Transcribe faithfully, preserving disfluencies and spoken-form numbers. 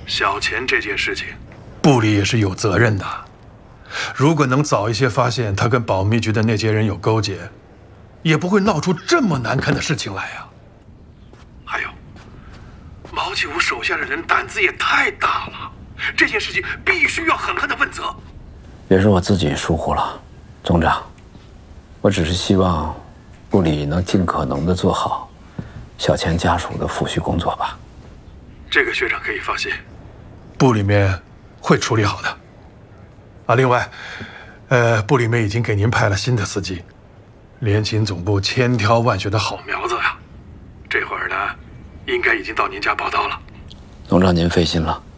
小钱这件事情，部里也是有责任的。如果能早一些发现他跟保密局的那些人有勾结，也不会闹出这么难看的事情来呀。还有，毛继武手下的人胆子也太大了，这件事情必须要狠狠的问责。 也是我自己疏忽了，总长，我只是希望部里能尽可能的做好小钱家属的抚恤工作吧。 这个学长可以放心，部里面会处理好的。啊，另外，呃，部里面已经给您派了新的司机，联勤总部千挑万选的好苗子呀。这会儿呢，应该已经到您家报道了。 总长您费心了。